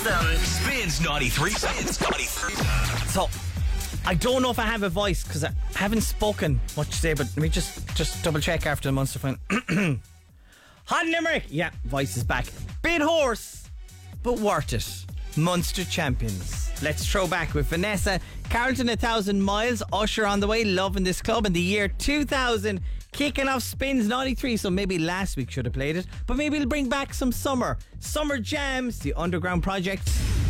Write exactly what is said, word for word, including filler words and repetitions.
Them. Spins ninety-three. Spins ninety-three. So, I don't know if I have a voice because I haven't spoken much today, but let me just, just double check after the Munster final. Hot Limerick! Yeah, voice is back. Bit hoarse, but worth it. Munster champions. Let's throw back with Vanessa. Carlton a thousand miles. Usher on the way. Loving this club in the year two thousand. Kicking off Spins ninety-three. So maybe last week should have played it, but maybe it'll bring back some summer. Summer Jams, the underground project.